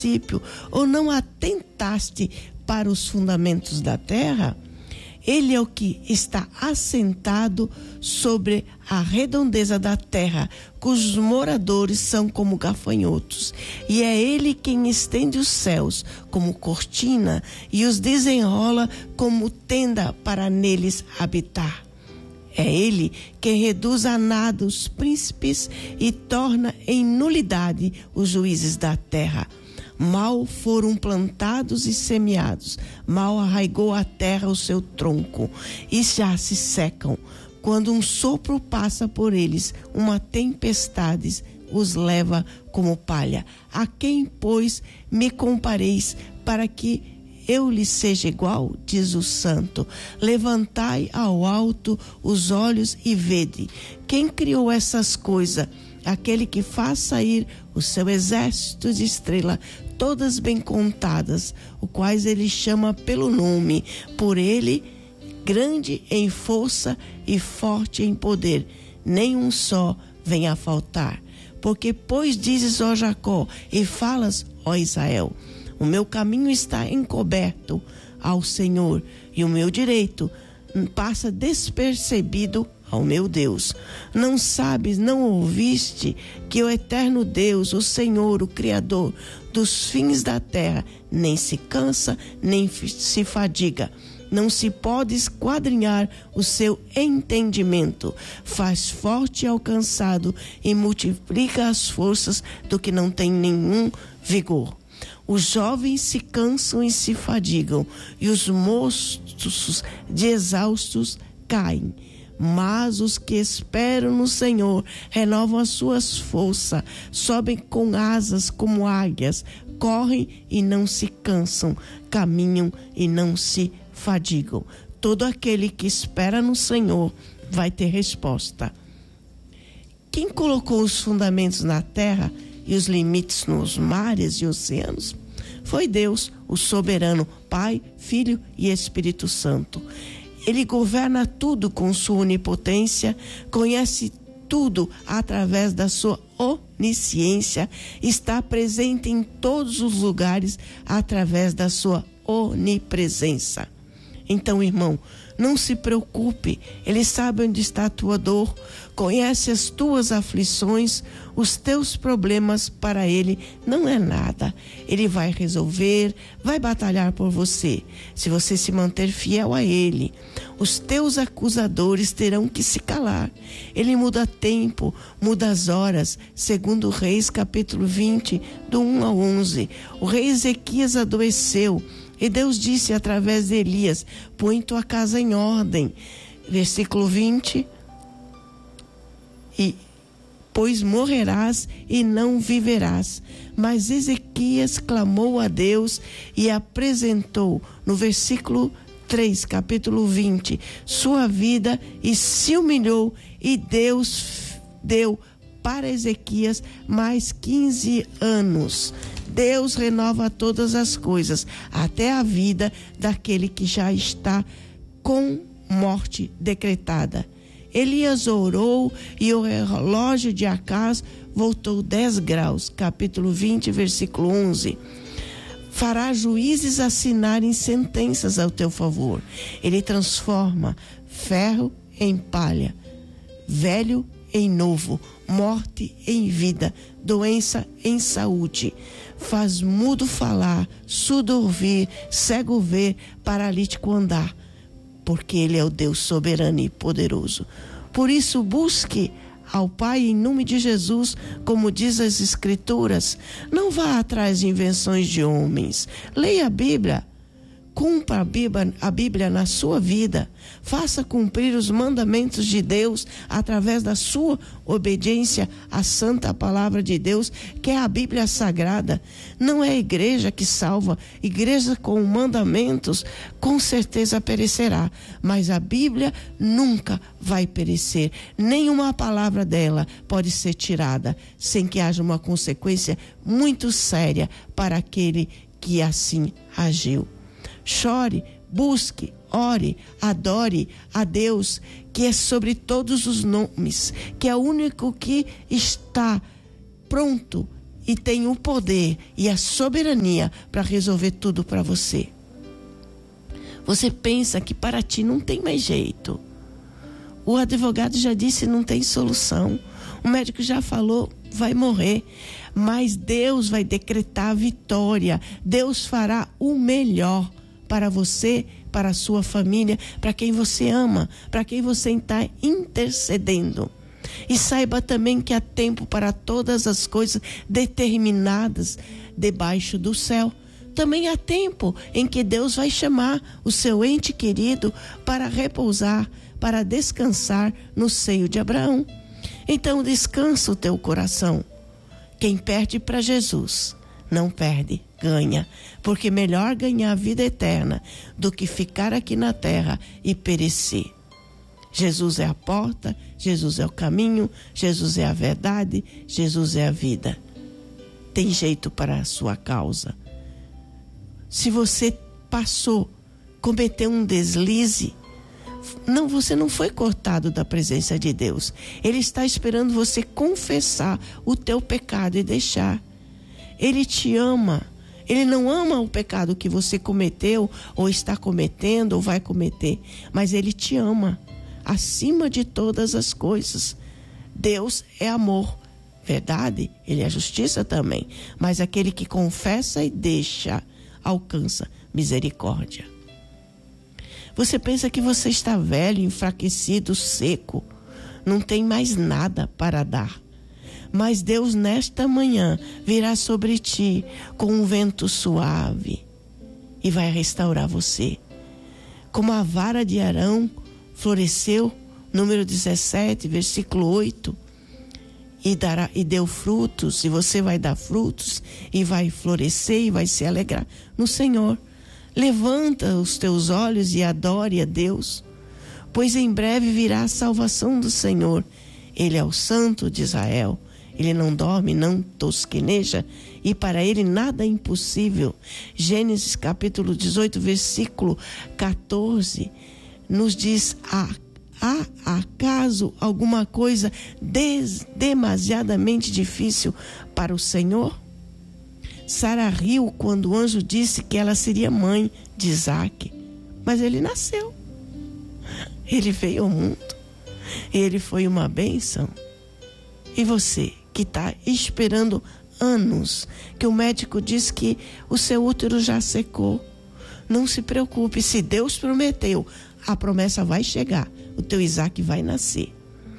princípio, ou não atentaste para os fundamentos da terra? Ele é o que está assentado sobre a redondeza da terra, cujos moradores são como gafanhotos. E é ele quem estende os céus como cortina e os desenrola como tenda para neles habitar. É ele quem reduz a nada os príncipes e torna em nulidade os juízes da terra. Mal foram plantados e semeados, mal arraigou a terra o seu tronco, e já se secam. Quando um sopro passa por eles, uma tempestade os leva como palha. A quem, pois, me compareis para que eu lhe seja igual? Diz o Santo. Levantai ao alto os olhos e vede. Quem criou essas coisas? Aquele que faz sair o seu exército de estrela, todas bem contadas, o quais ele chama pelo nome, por ele grande em força e forte em poder, nenhum só vem a faltar. Porque pois dizes, ó Jacó, e falas, ó Israel, o meu caminho está encoberto ao Senhor, e o meu direito passa despercebido ao meu Deus. Não sabes, não ouviste que o eterno Deus, o Senhor, o Criador dos fins da terra, nem se cansa, nem se fadiga. Não se pode esquadrinhar o seu entendimento. Faz forte ao cansado e multiplica as forças do que não tem nenhum vigor. Os jovens se cansam e se fadigam, e os moços de exaustos caem. Mas os que esperam no Senhor renovam as suas forças, sobem com asas como águias, correm e não se cansam, caminham e não se fadigam. Todo aquele que espera no Senhor vai ter resposta. Quem colocou os fundamentos na terra e os limites nos mares e oceanos? Foi Deus, o soberano, Pai, Filho e Espírito Santo. Ele governa tudo com sua onipotência, conhece tudo através da sua onisciência, está presente em todos os lugares através da sua onipresença. Então, irmão, não se preocupe, ele sabe onde está a tua dor, conhece as tuas aflições, os teus problemas. Para ele não é nada. Ele vai resolver, vai batalhar por você, se você se manter fiel a ele. Os teus acusadores terão que se calar. Ele muda tempo, muda as horas, segundo Reis capítulo 20, do 1 ao 11. O rei Ezequias adoeceu, e Deus disse através de Elias: põe tua casa em ordem. Versículo 20. Pois morrerás e não viverás. Mas Ezequias clamou a Deus e apresentou, no versículo 3, capítulo 20, sua vida e se humilhou, e Deus deu para Ezequias mais 15 anos. Deus renova todas as coisas, até a vida daquele que já está com morte decretada. Elias orou e o relógio de Acaz voltou 10 graus. Capítulo 20, versículo 11. Fará juízes assinarem sentenças ao teu favor. Ele transforma ferro em palha, velho em novo, morte em vida, doença em saúde. Faz mudo falar, surdo ouvir, cego ver, paralítico andar, porque ele é o Deus soberano e poderoso. Por isso, busque ao Pai em nome de Jesus, como diz as Escrituras. Não vá atrás de invenções de homens. Leia a Bíblia. Cumpra a Bíblia na sua vida. Faça cumprir os mandamentos de Deus através da sua obediência à santa palavra de Deus, que é a Bíblia Sagrada. Não é a igreja que salva. Igreja com mandamentos com certeza perecerá, mas a Bíblia nunca vai perecer. Nenhuma palavra dela pode ser tirada sem que haja uma consequência muito séria para aquele que assim agiu. Chore, busque, ore, adore a Deus, que é sobre todos os nomes, que é o único que está pronto e tem o poder e a soberania para resolver tudo para você. Você pensa que para ti não tem mais jeito. O advogado já disse não tem solução. O médico já falou, vai morrer. Mas Deus vai decretar a vitória. Deus fará o melhor para você, para a sua família, para quem você ama, para quem você está intercedendo. E saiba também que há tempo para todas as coisas determinadas debaixo do céu. Também há tempo em que Deus vai chamar o seu ente querido para repousar, para descansar no seio de Abraão. Então descansa o teu coração. Quem perde para Jesus, não perde, ganha. Porque melhor ganhar a vida eterna do que ficar aqui na terra e perecer. Jesus é a porta, Jesus é o caminho, Jesus é a verdade, Jesus é a vida. Tem jeito para a sua causa. Se você cometeu um deslize, você não foi cortado da presença de Deus. Ele está esperando você confessar o teu pecado e deixar. Ele te ama. Ele não ama o pecado que você cometeu, ou está cometendo, ou vai cometer. Mas Ele te ama, acima de todas as coisas. Deus é amor. Verdade? Ele é justiça também. Mas aquele que confessa e deixa, alcança misericórdia. Você pensa que você está velho, enfraquecido, seco, não tem mais nada para dar. Mas Deus nesta manhã virá sobre ti com um vento suave e vai restaurar você. Como a vara de Arão floresceu, número 17, versículo 8, e deu frutos, e você vai dar frutos, e vai florescer, e vai se alegrar no Senhor. Levanta os teus olhos e adore a Deus, pois em breve virá a salvação do Senhor. Ele é o Santo de Israel. Ele não dorme, não tosqueneja, e para ele nada é impossível. Gênesis capítulo 18, versículo 14, nos diz: há acaso alguma coisa demasiadamente difícil para o Senhor? Sara riu quando o anjo disse que ela seria mãe de Isaac. Mas ele nasceu. Ele veio ao mundo. Ele foi uma bênção. E você que está esperando anos, que o médico diz que o seu útero já secou, não se preocupe. Se Deus prometeu, a promessa vai chegar. O teu Isaac vai nascer.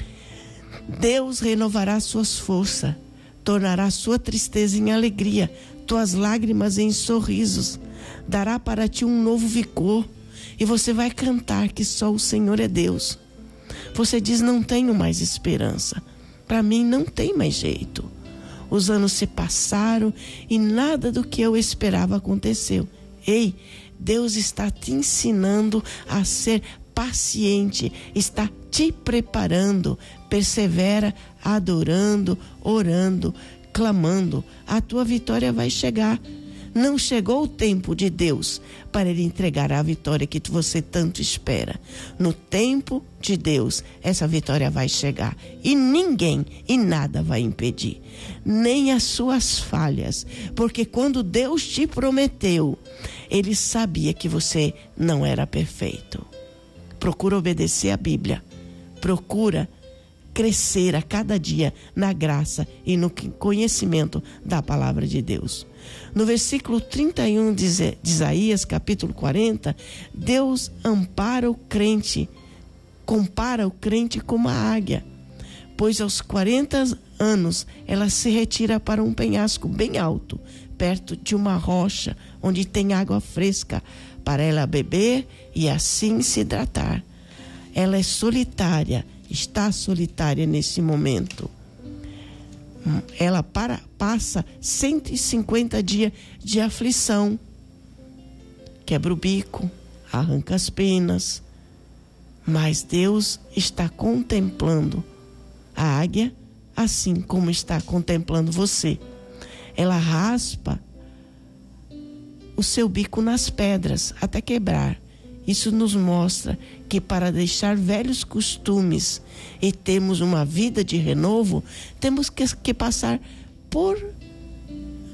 Deus renovará suas forças, tornará sua tristeza em alegria, tuas lágrimas em sorrisos, dará para ti um novo vigor, e você vai cantar que só o Senhor é Deus. Você diz: não tenho mais esperança, para mim não tem mais jeito. Os anos se passaram e nada do que eu esperava aconteceu. Ei, Deus está te ensinando a ser paciente, está te preparando. Persevera adorando, orando, clamando. A tua vitória vai chegar. Não chegou o tempo de Deus para Ele entregar a vitória que você tanto espera. No tempo de Deus, essa vitória vai chegar. E ninguém e nada vai impedir. Nem as suas falhas. Porque quando Deus te prometeu, Ele sabia que você não era perfeito. Procura obedecer a Bíblia. Procura crescer a cada dia na graça e no conhecimento da palavra de Deus. No versículo 31 de Isaías, capítulo 40, Deus compara o crente como a águia, pois aos 40 anos ela se retira para um penhasco bem alto, perto de uma rocha onde tem água fresca, para ela beber e assim se hidratar. Ela é solitária, está solitária nesse momento. Ela passa 150 dias de aflição. Quebra o bico, arranca as penas. Mas Deus está contemplando a águia, assim como está contemplando você. Ela raspa o seu bico nas pedras até quebrar. Isso nos mostra que para deixar velhos costumes e termos uma vida de renovo, temos que passar por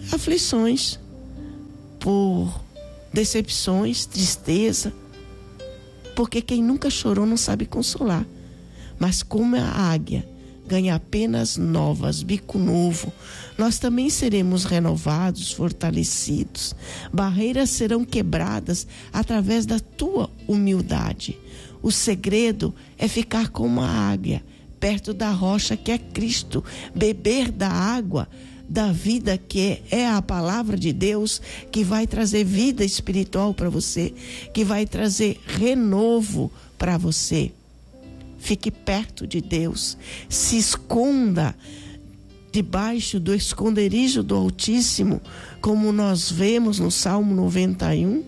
aflições, por decepções, tristeza, porque quem nunca chorou não sabe consolar. Mas como a águia ganha apenas novas, bico novo, nós também seremos renovados, fortalecidos. Barreiras serão quebradas através da tua humildade. O segredo é ficar como a águia, perto da rocha que é Cristo, beber da água da vida que é a palavra de Deus, que vai trazer vida espiritual para você, que vai trazer renovo para você. Fique perto de Deus, se esconda debaixo do esconderijo do Altíssimo, como nós vemos no Salmo 91.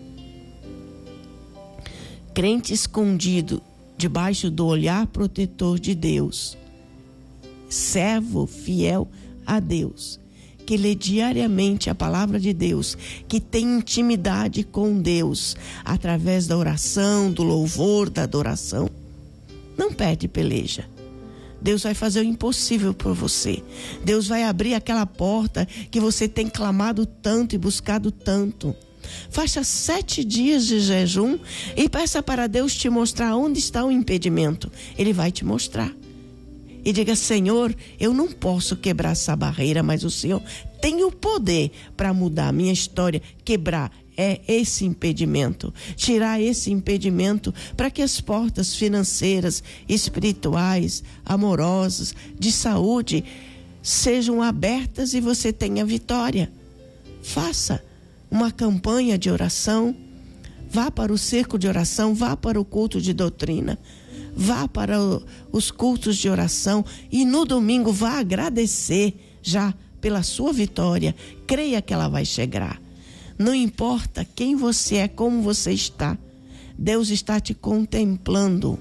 Crente escondido debaixo do olhar protetor de Deus, servo fiel a Deus, que lê diariamente a palavra de Deus, que tem intimidade com Deus através da oração, do louvor, da adoração, não perde peleja. Deus vai fazer o impossível por você. Deus vai abrir aquela porta que você tem clamado tanto e buscado tanto. Faça 7 dias de jejum e peça para Deus te mostrar onde está o impedimento. Ele vai te mostrar. E diga: Senhor, eu não posso quebrar essa barreira, mas o Senhor tem o poder para mudar a minha história, quebrar esse impedimento, tirar esse impedimento, para que as portas financeiras, espirituais, amorosas, de saúde sejam abertas e você tenha vitória. Faça uma campanha de oração, vá para o cerco de oração, vá para o culto de doutrina, vá para os cultos de oração e no domingo vá agradecer já pela sua vitória. Creia que ela vai chegar. Não importa quem você é, como você está, Deus está te contemplando.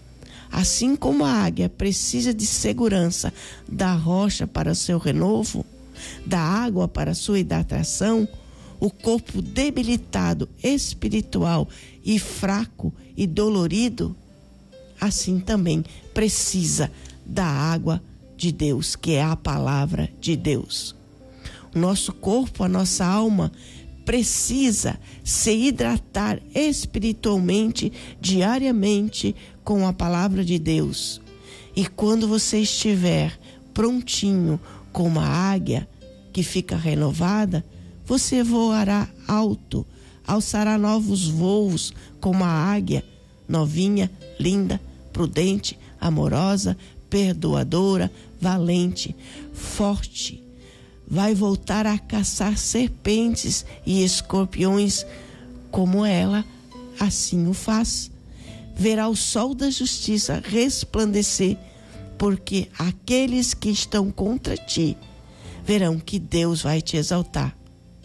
Assim como a águia precisa de segurança da rocha para seu renovo, da água para sua hidratação, o corpo debilitado, espiritual e fraco e dolorido, assim também precisa da água de Deus, que é a palavra de Deus. O nosso corpo, a nossa alma precisa se hidratar espiritualmente, diariamente, com a palavra de Deus. E quando você estiver prontinho, como a águia que fica renovada, você voará alto, alçará novos voos, como a águia, novinha, linda, prudente, amorosa, perdoadora, valente, forte. Vai voltar a caçar serpentes e escorpiões, como ela assim o faz. Verá o sol da justiça resplandecer, porque aqueles que estão contra ti verão que Deus vai te exaltar.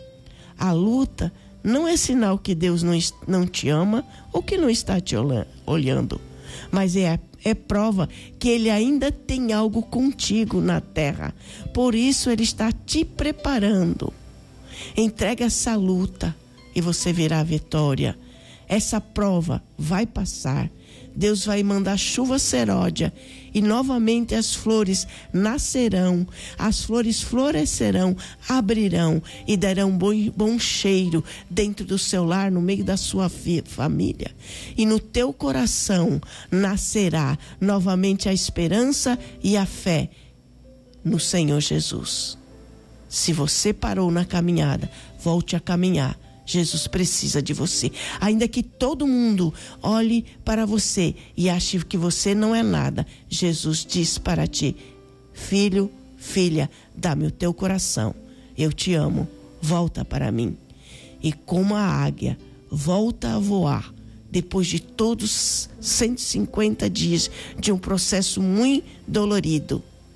A luta não é sinal que Deus não te ama ou que não está te olhando, mas é prova que Ele ainda tem algo contigo na terra. Por isso Ele está te preparando. Entrega essa luta e você verá a vitória. Essa prova vai passar. Deus vai mandar chuva seródia e novamente as flores nascerão, as flores florescerão, abrirão e darão bom cheiro dentro do seu lar, no meio da sua família. E no teu coração nascerá novamente a esperança e a fé no Senhor Jesus. Se você parou na caminhada, volte a caminhar. Jesus precisa de você. Ainda que todo mundo olhe para você e ache que você não é nada, Jesus diz para ti: filho, filha, dá-me o teu coração. Eu te amo, volta para mim. E como a águia volta a voar, depois de todos 150 dias de um processo muito dolorido,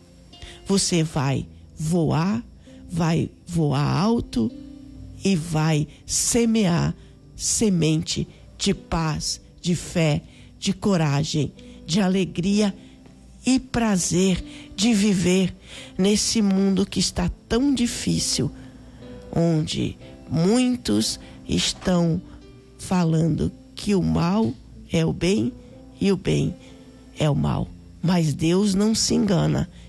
você vai voar alto e vai semear semente de paz, de fé, de coragem, de alegria e prazer de viver nesse mundo que está tão difícil, onde muitos estão falando que o mal é o bem e o bem é o mal. Mas Deus não se engana.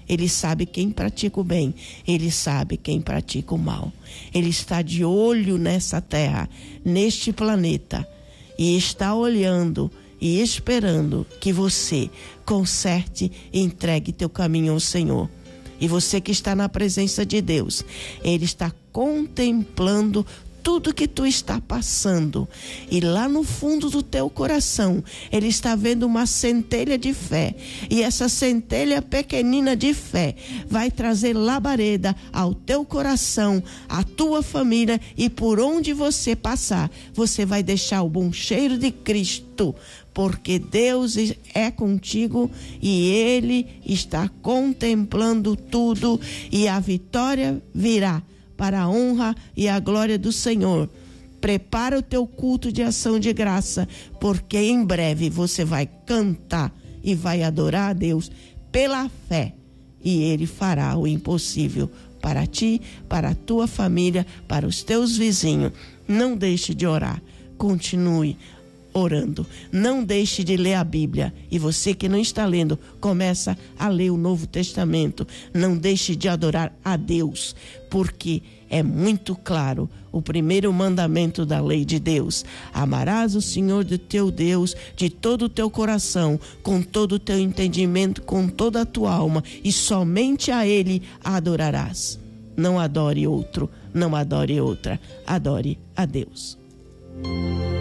Ele sabe quem pratica o bem, Ele sabe quem pratica o mal. Ele está de olho nessa terra, neste planeta, e está olhando e esperando que você conserte e entregue teu caminho ao Senhor. E você que está na presença de Deus, Ele está contemplando tudo que tu está passando, e lá no fundo do teu coração Ele está vendo uma centelha de fé, e essa centelha pequenina de fé vai trazer labareda ao teu coração, à tua família, e por onde você passar, você vai deixar o bom cheiro de Cristo, porque Deus é contigo e Ele está contemplando tudo, e a vitória virá para a honra e a glória do Senhor. Prepara o teu culto de ação de graça, porque em breve você vai cantar e vai adorar a Deus pela fé, e Ele fará o impossível para ti, para a tua família, para os teus vizinhos. Não deixe de orar, continue orando, não deixe de ler a Bíblia, e você que não está lendo, começa a ler o Novo Testamento. Não deixe de adorar a Deus, porque é muito claro o primeiro mandamento da lei de Deus: amarás o Senhor de teu Deus de todo o teu coração, com todo o teu entendimento, com toda a tua alma, e somente a Ele adorarás. Não adore outro, não adore outra, adore a Deus.